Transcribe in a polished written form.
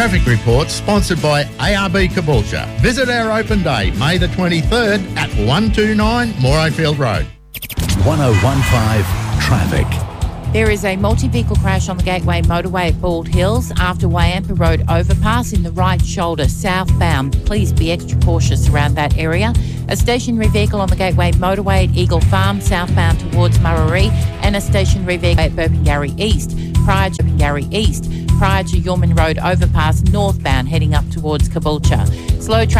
traffic report sponsored by ARB Caboolture. Visit our open day, May the 23rd at 129 Morayfield Road. 1015 Traffic. There is a multi-vehicle crash on the Gateway motorway at Bald Hills after Wayampa Road overpass in the right shoulder southbound. Please be extra cautious around that area. A stationary vehicle on the Gateway motorway at Eagle Farm southbound towards Murray, and a stationary vehicle at Burpengary East prior to Yorman Road overpass northbound heading up towards Caboolture. Slow traffic